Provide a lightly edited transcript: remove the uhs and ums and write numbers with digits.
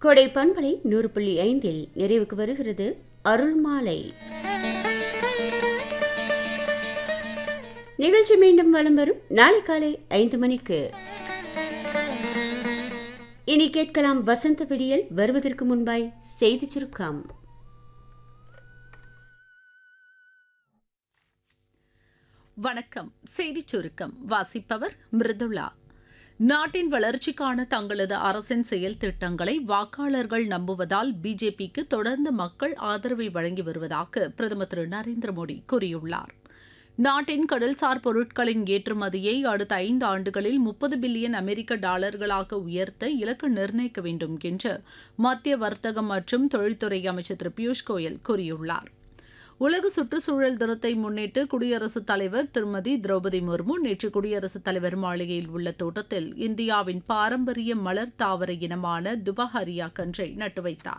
கோடை பண்பலை 100.5 நிறைவுக்கு வருகிறது அருள்மாலை நிகழ்ச்சி. மீண்டும் வலம் வரும் நாளை காலை 5 மணிக்கு. இனி கேட்கலாம் வசந்த விடியல். வருவதற்கு முன்பாய் செய்தி சுருக்கம். வணக்கம். செய்திச் சுருக்கம் வாசிப்பவர் மிருதுளா. நாட்டின் வளர்ச்சிக்கான தங்களது அரசின் செயல் திட்டங்களை வாக்காளர்கள் நம்புவதால் பிஜேபிக்கு தொடர்ந்து மக்கள் ஆதரவை வழங்கி வருவதாக பிரதமர் திரு நரேந்திர மோடி கூறியுள்ளார். நாட்டின் கடல்சார் பொருட்களின் ஏற்றுமதியை அடுத்த 5 ஆண்டுகளில் 30 பில்லியன் அமெரிக்க டாலர்களாக உயர்த்த இலக்கு நிர்ணயிக்க வேண்டும் என்று மத்திய வர்த்தகம் மற்றும் தொழில்துறை அமைச்சர் திரு பியூஷ் கோயல் கூறியுள்ளார். உலக சுற்றுச்சூழல் தினத்தை முன்னிட்டு குடியரசுத் தலைவர் திருமதி திரௌபதி முர்மு நேற்று குடியரசுத் தலைவர் மாளிகையில் உள்ள தோட்டத்தில் இந்தியாவின் பாரம்பரிய மலர் தாவர இனமான துபஹரியா கன்றை நட்டு வைத்தார்.